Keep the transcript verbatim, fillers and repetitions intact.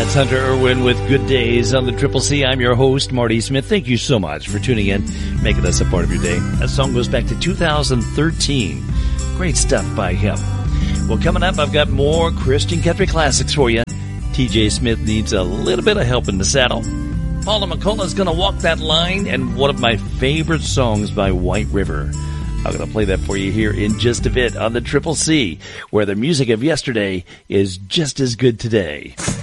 That's Hunter Irwin with Good Days on the Triple C. I'm your host, Marty Smith. Thank you so much for tuning in, making us a part of your day. That song goes back to two thousand thirteen. Great stuff by him. Well, coming up, I've got more Christian country classics for you. T J Smith needs a little bit of help in the saddle. Paula McCullough is going to walk that line, and one of my favorite songs by White River. I'm going to play that for you here in just a bit on the Triple C, where the music of yesterday is just as good today.